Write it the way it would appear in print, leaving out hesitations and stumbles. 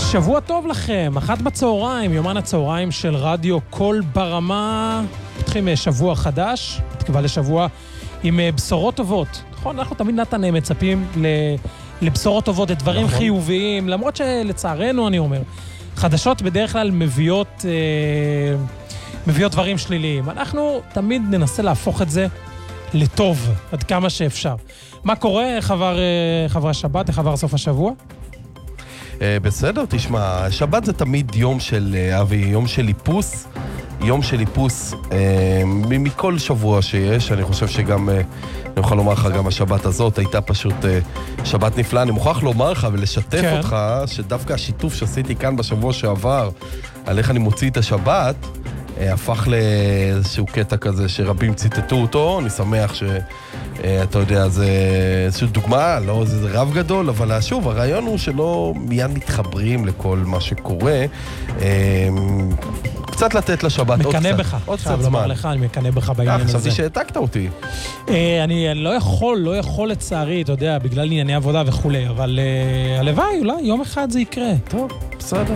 שבוע טוב לכם, 13:00, יומן הצהריים של רדיו קול ברמה. פותחים שבוע חדש, בתקווה לשבוע עם בשורות טובות. נכון, אנחנו תמיד נתן מצפים לבשורות טובות, לדברים נכון. חיוביים, למרות שלצערנו אני אומר, חדשות בדרך כלל מביאות דברים שליליים. אנחנו תמיד ננסה להפוך את זה לטוב, עד כמה שאפשר. מה קורה, חבר השבת, חבר סוף השבוע? בסדר, תשמע, שבת זה תמיד יום של אבי, יום של איפוס, מכל שבוע שיש. אני חושב שגם, אני יכול לומר לך, גם השבת הזאת הייתה פשוט שבת נפלאה. אני מוכרח לומר לך ולשתף אותך שדווקא השיתוף שעשיתי כאן בשבוע שעבר, על איך אני מוציא את השבת, הפך לאיזשהו קטע כזה שרבים ציטטו אותו. אני שמח אתה יודע, זה איזושהי דוגמה, לא זה רב גדול, אבל שוב, הרעיון הוא שלא מיד מתחברים לכל מה שקורה. קצת לתת לשבת עוד קצת. מקנה בך. עוד קצת זמן. לך, אני מקנה בך בעניין הזה. חשבתי שהעתקת אותי. אני לא יכול לצערי, אתה יודע, בגלל ענייני עבודה וכו', אבל הלוואי, אולי יום אחד זה יקרה. טוב, בסדר.